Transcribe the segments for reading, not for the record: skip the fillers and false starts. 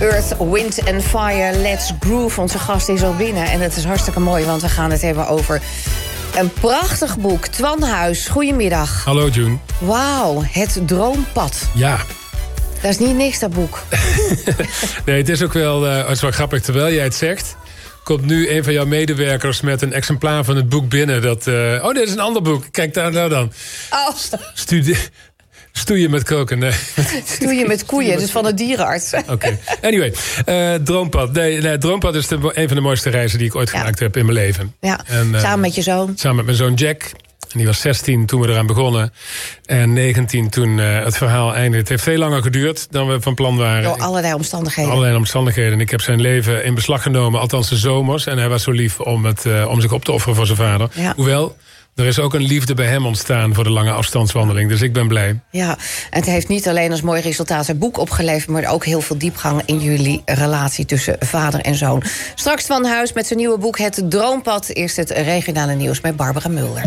Earth, Wind and Fire, Let's Groove. Onze gast is al binnen en dat is hartstikke mooi, want we gaan het hebben over een prachtig boek. Twan Huis, goedemiddag. Hallo June. Wauw, Het Droompad. Ja. Dat is niet niks, dat boek. Nee, het is ook wel, het is wel grappig. Terwijl jij het zegt, komt nu een van jouw medewerkers met een exemplaar van het boek binnen. Dat, dit is een ander boek. Kijk daar nou dan. Oh. Stoeien met koken, nee. Stoeien met koeien, dus van de dierenarts. Oké. Anyway, Droompad. Nee, Droompad is een van de mooiste reizen die ik ooit gemaakt heb in mijn leven. Ja, en, samen met je zoon. Samen met mijn zoon Jack. En die was 16 toen we eraan begonnen. En 19 toen het verhaal eindigde. Het heeft veel langer geduurd dan we van plan waren. Door allerlei omstandigheden. Allerlei omstandigheden. En ik heb zijn leven in beslag genomen, althans de zomers. En hij was zo lief om zich op te offeren voor zijn vader. Ja. Hoewel, er is ook een liefde bij hem ontstaan voor de lange afstandswandeling. Dus ik ben blij. Ja, het heeft niet alleen als mooi resultaat het boek opgeleverd, maar ook heel veel diepgang in jullie relatie tussen vader en zoon. Straks Twan Huis met zijn nieuwe boek Het Droompad. Eerst het regionale nieuws bij Barbara Mulder.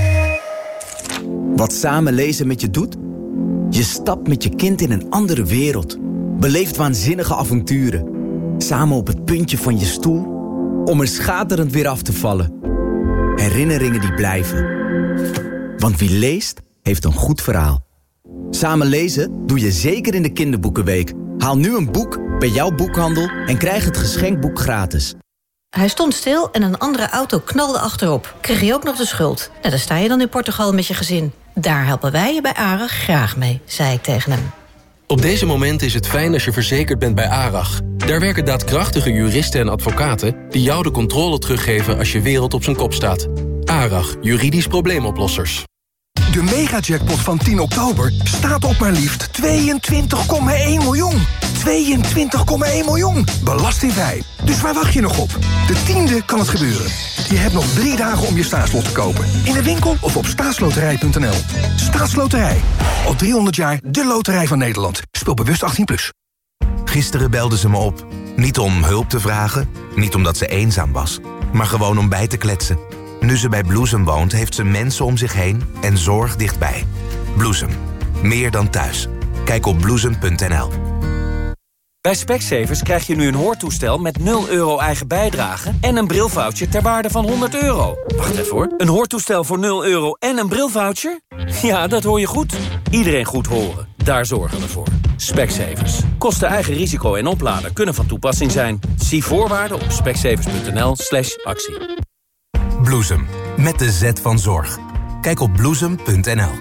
Wat samen lezen met je doet? Je stapt met je kind in een andere wereld. Beleeft waanzinnige avonturen. Samen op het puntje van je stoel, om er schaterend weer af te vallen. Herinneringen die blijven. Want wie leest, heeft een goed verhaal. Samen lezen doe je zeker in de kinderboekenweek. Haal nu een boek bij jouw boekhandel en krijg het geschenkboek gratis. Hij stond stil en een andere auto knalde achterop. Kreeg je ook nog de schuld. Nou, dan sta je dan in Portugal met je gezin. Daar helpen wij je bij ARAG graag mee, zei ik tegen hem. Op deze moment is het fijn als je verzekerd bent bij ARAG. Daar werken daadkrachtige juristen en advocaten die jou de controle teruggeven als je wereld op zijn kop staat. ARAG, juridisch probleemoplossers. De megajackpot van 10 oktober staat op maar liefst 22,1 miljoen. 22,1 miljoen. Belastingvrij. Dus waar wacht je nog op? De 10e kan het gebeuren. Je hebt nog 3 dagen om je staatslot te kopen. In de winkel of op staatsloterij.nl. Staatsloterij. Al 300 jaar de loterij van Nederland. Speel bewust 18+. Gisteren belde ze me op. Niet om hulp te vragen, niet omdat ze eenzaam was, maar gewoon om bij te kletsen. Nu ze bij Bloesem woont, heeft ze mensen om zich heen en zorg dichtbij. Bloesem. Meer dan thuis. Kijk op bloesem.nl. Bij Specsavers krijg je nu een hoortoestel met €0 eigen bijdrage en een brilvoucher ter waarde van €100. Wacht even hoor. Een hoortoestel voor €0 en een brilvoucher? Ja, dat hoor je goed. Iedereen goed horen. Daar zorgen we voor. Specsavers. Kosten eigen risico en opladen kunnen van toepassing zijn. Zie voorwaarden op specsavers.nl/actie. Bloesem. Met de Z van zorg. Kijk op bloesem.nl.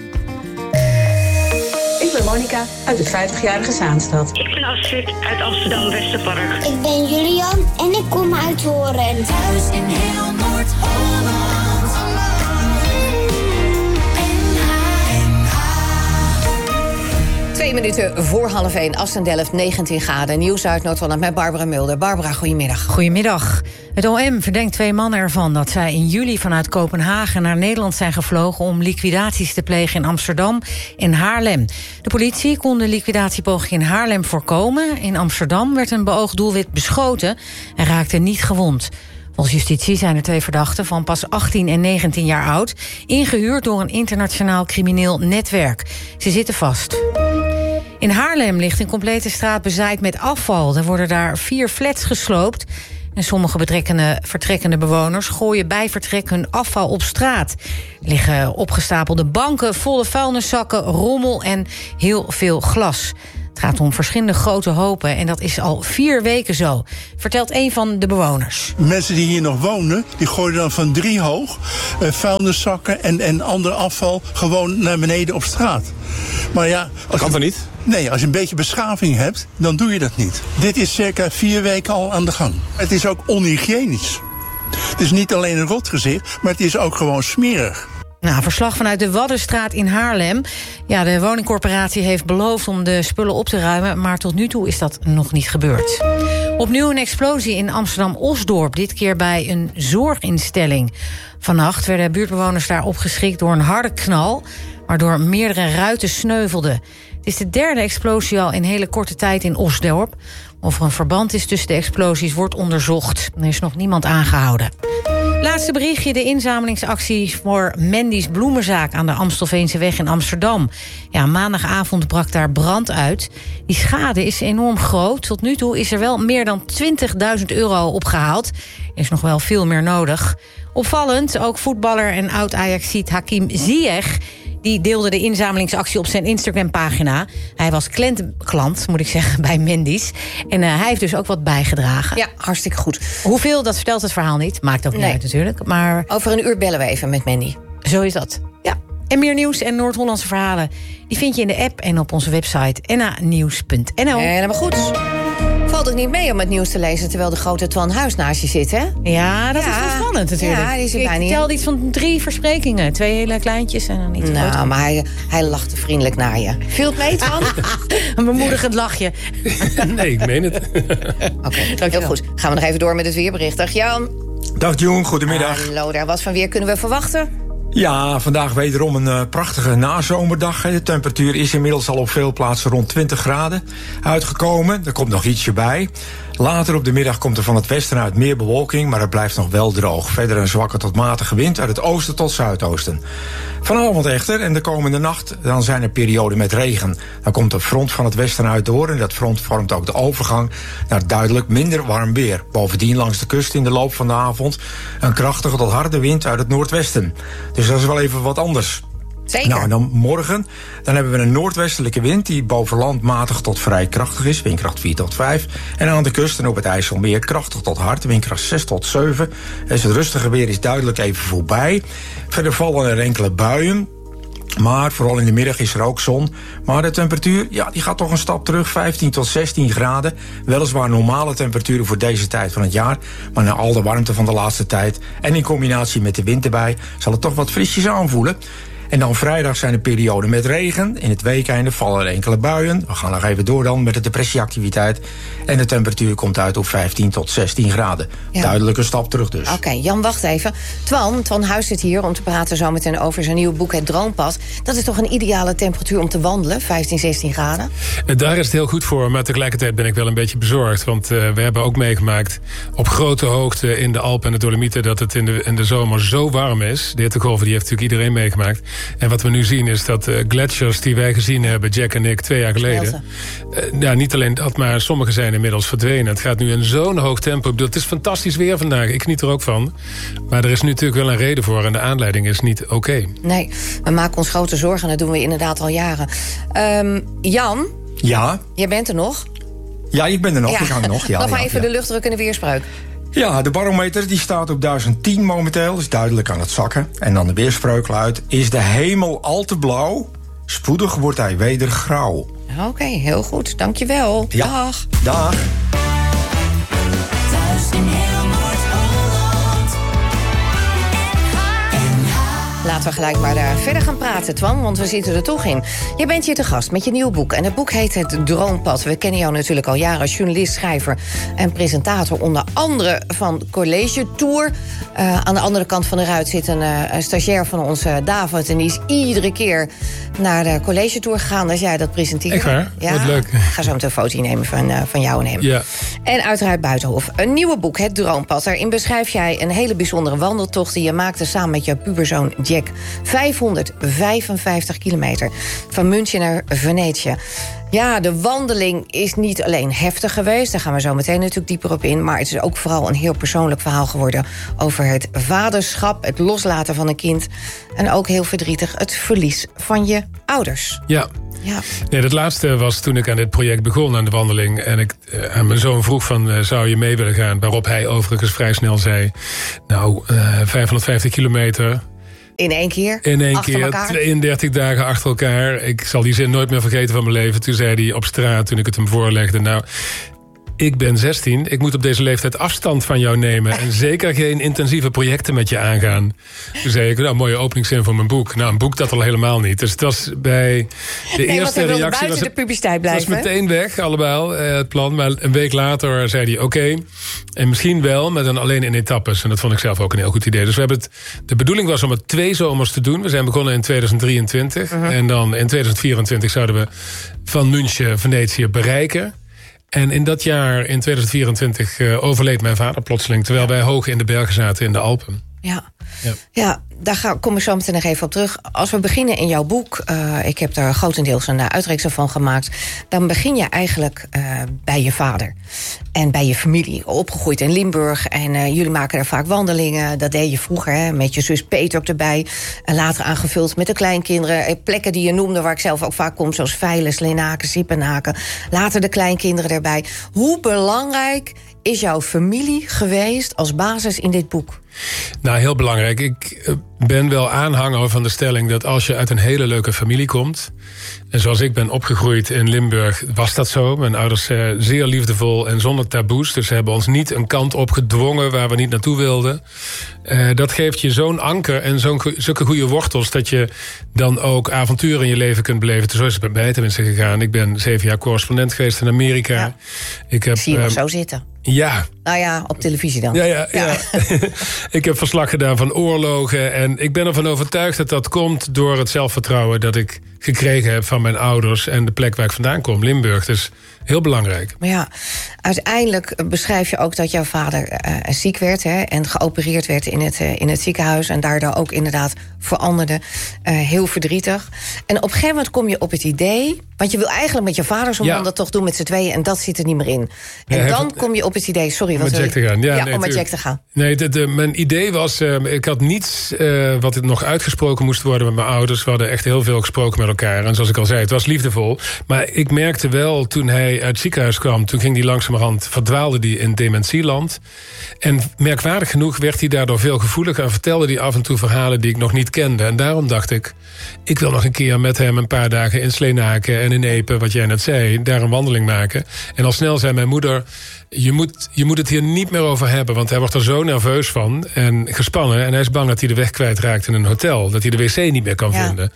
Ik ben Monica uit de 50-jarige Zaanstad. Ik ben Astrid uit Amsterdam-Westerpark. Ik ben Julian en ik kom uit Horen. Thuis in heel Noord-Holland. 2 minuten voor 12:30, Assendelft, 19 graden. Nieuws uit Noord-Holland met Barbara Mulder. Barbara, goedemiddag. Goedemiddag. Het OM verdenkt 2 mannen ervan dat zij in juli vanuit Kopenhagen naar Nederland zijn gevlogen om liquidaties te plegen in Amsterdam en Haarlem. De politie kon de liquidatiepoging in Haarlem voorkomen. In Amsterdam werd een beoogd doelwit beschoten en raakte niet gewond. Volgens justitie zijn er 2 verdachten van pas 18 en 19 jaar oud, ingehuurd door een internationaal crimineel netwerk. Ze zitten vast. In Haarlem ligt een complete straat bezaaid met afval. Er worden daar 4 flats gesloopt. En sommige vertrekkende bewoners gooien bij vertrek hun afval op straat. Er liggen opgestapelde banken, volle vuilniszakken, rommel en heel veel glas. Het gaat om verschillende grote hopen en dat is al 4 weken zo, vertelt een van de bewoners. Mensen die hier nog wonen, die gooien dan van 3 hoog vuilniszakken en ander afval gewoon naar beneden op straat. Maar ja, kan dat niet? Nee, als je een beetje beschaving hebt, dan doe je dat niet. Dit is circa 4 weken al aan de gang. Het is ook onhygiënisch. Het is niet alleen een rotgezicht, maar het is ook gewoon smerig. Nou, verslag vanuit de Waddenstraat in Haarlem. Ja, de woningcorporatie heeft beloofd om de spullen op te ruimen, maar tot nu toe is dat nog niet gebeurd. Opnieuw een explosie in Amsterdam-Osdorp, dit keer bij een zorginstelling. Vannacht werden buurtbewoners daar opgeschrikt door een harde knal, waardoor meerdere ruiten sneuvelden. Het is de 3e explosie al in hele korte tijd in Osdorp. Of er een verband is tussen de explosies wordt onderzocht. Er is nog niemand aangehouden. Laatste berichtje, de inzamelingsactie voor Mandy's bloemenzaak aan de Amstelveenseweg in Amsterdam. Ja, maandagavond brak daar brand uit. Die schade is enorm groot. Tot nu toe is er wel meer dan €20.000 opgehaald. Er is nog wel veel meer nodig. Opvallend, ook voetballer en oud-Ajaxiet Hakim Ziyech... die deelde de inzamelingsactie op zijn Instagram-pagina. Hij was klant, moet ik zeggen, bij Mandy's. En hij heeft dus ook wat bijgedragen. Ja, hartstikke goed. Hoeveel, dat vertelt het verhaal niet. Maakt ook niet uit natuurlijk. Maar over een uur bellen we even met Mandy. Zo is dat. Ja. En meer nieuws en Noord-Hollandse verhalen... die vind je in de app en op onze website nanieuws.nl. Helemaal goed. Valt ook niet mee om het nieuws te lezen... terwijl de grote Twan Huis naast je zit, hè? Ja, dat is wel spannend natuurlijk. Ja, die zit bijna niet. Ik telde iets van 3 versprekingen. 2 hele kleintjes en dan iets groter. Nou, maar hij lachte vriendelijk naar je. Viel het mee, Twan? Een bemoedigend lachje. Nee, ik meen het. Oké, heel goed. Gaan we nog even door met het weerbericht. Dag Jan. Dag Jong, goedemiddag. Hallo daar, wat van weer kunnen we verwachten? Ja, vandaag wederom een prachtige nazomerdag. De temperatuur is inmiddels al op veel plaatsen rond 20 graden uitgekomen. Er komt nog ietsje bij. Later op de middag komt er van het westen uit meer bewolking, maar het blijft nog wel droog. Verder een zwakke tot matige wind uit het oosten tot zuidoosten. Vanavond echter en de komende nacht dan zijn er perioden met regen. Dan komt een front van het westen uit door en dat front vormt ook de overgang naar duidelijk minder warm weer. Bovendien langs de kust in de loop van de avond een krachtige tot harde wind uit het noordwesten. Dus dat is wel even wat anders. Zeker. Nou, en dan morgen dan hebben we een noordwestelijke wind die boven land matig tot vrij krachtig is, windkracht 4 tot 5. En aan de kust en op het IJsselmeer krachtig tot hard, windkracht 6 tot 7. Dus het rustige weer is duidelijk even voorbij. Verder vallen er enkele buien. Maar vooral in de middag is er ook zon. Maar de temperatuur, ja, die gaat toch een stap terug. 15 tot 16 graden. Weliswaar normale temperaturen voor deze tijd van het jaar. Maar na al de warmte van de laatste tijd en in combinatie met de wind erbij zal het toch wat frisjes aanvoelen. En dan vrijdag zijn er perioden met regen. In het weekeinde vallen er enkele buien. We gaan nog even door dan met de depressieactiviteit. En de temperatuur komt uit op 15 tot 16 graden. Ja. Duidelijke stap terug dus. Oké, Jan, wacht even. Twan Huis zit hier om te praten zometeen over zijn nieuwe boek Het Droompad. Dat is toch een ideale temperatuur om te wandelen? 15, 16 graden? Daar is het heel goed voor, maar tegelijkertijd ben ik wel een beetje bezorgd. Want we hebben ook meegemaakt op grote hoogte in de Alpen en de Dolomieten... dat het in de zomer zo warm is. De hittegolven die heeft natuurlijk iedereen meegemaakt. En wat we nu zien is dat gletsjers die wij gezien hebben, Jack en ik, 2 jaar geleden... niet alleen dat, maar sommige zijn inmiddels verdwenen. Het gaat nu in zo'n hoog tempo. Ik bedoel, het is fantastisch weer vandaag. Ik geniet er ook van. Maar er is nu natuurlijk wel een reden voor en de aanleiding is niet oké. Nee, we maken ons grote zorgen en dat doen we inderdaad al jaren. Jan? Ja? Jij bent er nog? Ja, ik ben er nog. Ja. Ik hang nog. Ja, nog even de luchtdruk en de weerspreuk. Ja, de barometer die staat op 1010 momenteel, is duidelijk aan het zakken. En dan de weerspreuk luidt: is de hemel al te blauw? Spoedig wordt hij weder grauw. Oké, heel goed. Dankjewel. Ja. Dag. Dag. Thuis in heel Noord-Holland. Laten we gelijk maar daar verder gaan praten, Twan, want we zitten er toch in. Je bent hier te gast met je nieuw boek. En het boek heet Het Droompad. We kennen jou natuurlijk al jaren als journalist, schrijver en presentator, onder andere van College Tour. Aan de andere kant van de ruit zit een stagiair van ons, David. En die is iedere keer naar de College Tour gegaan als jij dat presenteert. Echt waar? Ja, wat leuk. Ik ga zo meteen een foto nemen van jou en hem. Ja. En uiteraard Buitenhof. Een nieuwe boek, Het Droompad. Daarin beschrijf jij een hele bijzondere wandeltocht die je maakte samen met jouw puberzoon Jack. 555 kilometer van München naar Venetië. Ja, de wandeling is niet alleen heftig geweest. Daar gaan we zo meteen natuurlijk dieper op in. Maar het is ook vooral een heel persoonlijk verhaal geworden over het vaderschap, het loslaten van een kind. En ook heel verdrietig het verlies van je ouders. Ja. Ja. Nee, dat laatste was toen ik aan dit project begon, aan de wandeling. En ik aan mijn zoon vroeg van, zou je mee willen gaan? Waarop hij overigens vrij snel zei, 550 kilometer... In één keer? In één keer, 32 dagen achter elkaar. Ik zal die zin nooit meer vergeten van mijn leven. Toen zei hij op straat, toen ik het hem voorlegde... ik ben 16, ik moet op deze leeftijd afstand van jou nemen... en zeker geen intensieve projecten met je aangaan. Toen zei ik, mooie openingszin voor mijn boek. Nou, een boek dat al helemaal niet. Dus het was bij de eerste reactie... buiten de publiciteit blijven. Het was meteen weg, allemaal, het plan. Maar een week later zei hij, oké, en misschien wel, maar dan alleen in etappes. En dat vond ik zelf ook een heel goed idee. Dus we hebben de bedoeling was om het 2 zomers te doen. We zijn begonnen in 2023. En dan in 2024 zouden we van München Venetië bereiken... En in dat jaar, in 2024, overleed mijn vader plotseling... terwijl wij hoog in de bergen zaten in de Alpen. Ja, daar kom ik zo meteen nog even op terug. Als we beginnen in jouw boek, ik heb daar grotendeels een uitreksel van gemaakt, dan begin je eigenlijk bij je vader en bij je familie. Opgegroeid in Limburg en jullie maken daar vaak wandelingen. Dat deed je vroeger, hè, met je zus Peter ook erbij. En later aangevuld met de kleinkinderen. Plekken die je noemde, waar ik zelf ook vaak kom, zoals Veilen, Sleenaken, Siepenhaken. Later de kleinkinderen erbij. Hoe belangrijk is jouw familie geweest als basis in dit boek? Nou, heel belangrijk. Ik ben wel aanhanger van de stelling dat als je uit een hele leuke familie komt, en zoals ik ben opgegroeid in Limburg, was dat zo. Mijn ouders zeer liefdevol en zonder taboes. Dus ze hebben ons niet een kant op gedwongen waar we niet naartoe wilden. Dat geeft je zo'n anker en zulke goede wortels, dat je dan ook avonturen in je leven kunt beleven. Zo is het bij mij tenminste gegaan. Ik ben 7 jaar correspondent geweest in Amerika. Ja. Ik zie je nog zo zitten. Ja. Nou ja, op televisie dan. Ja. Ik heb verslag gedaan van oorlogen. En ik ben ervan overtuigd dat dat komt door het zelfvertrouwen dat ik gekregen heb van mijn ouders en de plek waar ik vandaan kom, Limburg. Dus heel belangrijk. Maar ja, uiteindelijk beschrijf je ook dat jouw vader ziek werd, hè, en geopereerd werd in het ziekenhuis en daardoor ook inderdaad veranderde. Heel verdrietig. En op een gegeven moment kom je op het idee, want je wil eigenlijk met je vader zo'n man dat toch doen met z'n tweeën en dat zit er niet meer in. En dan kom je op het idee, sorry, om met Jack te gaan. Om met Jack te gaan. Nee, mijn idee was, ik had niets wat nog uitgesproken moest worden met mijn ouders. We hadden echt heel veel gesproken met elkaar. En zoals ik al zei, het was liefdevol. Maar ik merkte wel, toen hij uit het ziekenhuis kwam, toen ging hij langzamerhand, verdwaalde hij in dementieland. En merkwaardig genoeg werd hij daardoor veel gevoeliger en vertelde hij af en toe verhalen die ik nog niet kende. En daarom dacht ik wil nog een keer met hem een paar dagen in Sleenaken en in Epe, wat jij net zei, daar een wandeling maken. En al snel zei mijn moeder, je moet het hier niet meer over hebben, want hij wordt er zo nerveus van en gespannen. En hij is bang dat hij de weg kwijtraakt in een hotel, dat hij de wc niet meer kan vinden.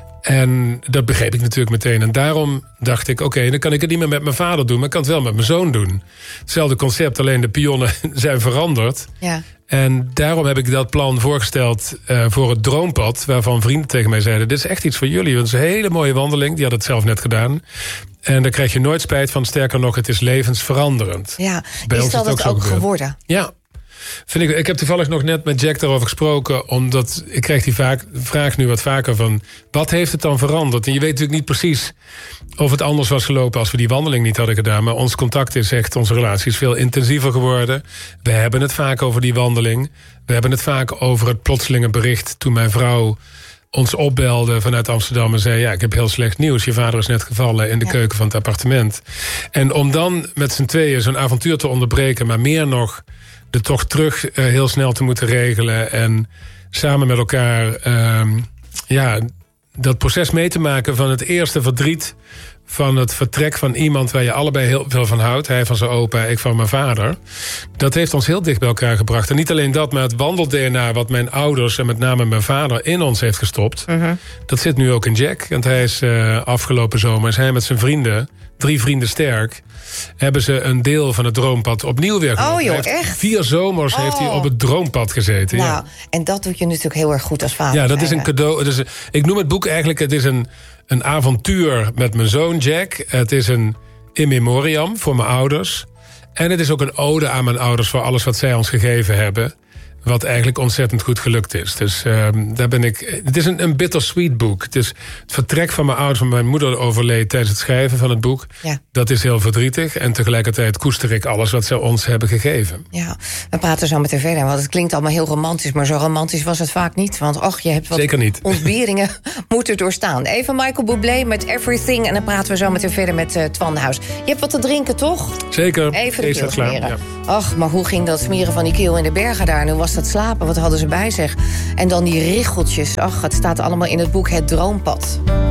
En dat begreep ik natuurlijk meteen. En daarom dacht ik, oké, dan kan ik het niet meer met mijn vader doen, maar ik kan het wel met mijn zoon doen. Hetzelfde concept, alleen de pionnen zijn veranderd. Ja. En daarom heb ik dat plan voorgesteld voor het Droompad, waarvan vrienden tegen mij zeiden, dit is echt iets voor jullie. Want het is een hele mooie wandeling, die had het zelf net gedaan. En daar krijg je nooit spijt van, sterker nog, het is levensveranderend. Ja, bij is dat ook geworden? Ja. Ik heb toevallig nog net met Jack daarover gesproken, omdat ik krijg die vraag nu wat vaker van, wat heeft het dan veranderd? En je weet natuurlijk niet precies of het anders was gelopen als we die wandeling niet hadden gedaan. Maar ons contact is echt, onze relatie is veel intensiever geworden. We hebben het vaak over die wandeling. We hebben het vaak over het plotselinge bericht toen mijn vrouw ons opbelde vanuit Amsterdam en zei, ja, ik heb heel slecht nieuws. Je vader is net gevallen in de keuken van het appartement. En om dan met z'n tweeën zo'n avontuur te onderbreken, maar meer nog de tocht terug heel snel te moeten regelen en samen met elkaar dat proces mee te maken van het eerste verdriet van het vertrek van iemand waar je allebei heel veel van houdt. Hij van zijn opa, ik van mijn vader. Dat heeft ons heel dicht bij elkaar gebracht. En niet alleen dat, maar het wandel-DNA wat mijn ouders en met name mijn vader in ons heeft gestopt. Dat zit nu ook in Jack. Want hij is afgelopen zomer, is hij met zijn vrienden, 3 vrienden sterk, hebben ze een deel van het Droompad opnieuw weer gelopen. Oh joh, echt? 4 zomers heeft hij op het Droompad gezeten. Nou, ja. En dat doet je natuurlijk heel erg goed als vader. Ja, dat is een cadeau. Ik noem het boek eigenlijk, het is een avontuur met mijn zoon Jack. Het is een in memoriam voor mijn ouders. En het is ook een ode aan mijn ouders voor alles wat zij ons gegeven hebben. Wat eigenlijk ontzettend goed gelukt is. Dus daar ben ik. Het is een bittersweet boek. Het is het vertrek van mijn ouders, van mijn moeder overleed tijdens het schrijven van het boek. Ja. Dat is heel verdrietig. En tegelijkertijd koester ik alles wat ze ons hebben gegeven. Ja, we praten zo meteen verder. Want het klinkt allemaal heel romantisch, maar zo romantisch was het vaak niet. Want je hebt wat zeker niet ontberingen moeten doorstaan. Even Michael Bublé met Everything. En dan praten we zo meteen verder met Twan Huis. Je hebt wat te drinken, toch? Zeker. Even de keel smeren. Ja. Ach, maar hoe ging dat smeren van die keel in de bergen daar? Nu was dat slapen, wat hadden ze bij zich? En dan die richeltjes. Ach, het staat allemaal in het boek Het Droompad.